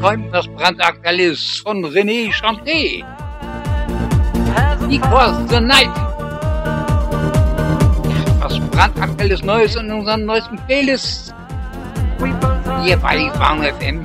kommt was brandaktuelles von René Chanté. Because the Night. Was brandaktuelles Neues in unseren neuesten Playlists. Hier bei Fang FM.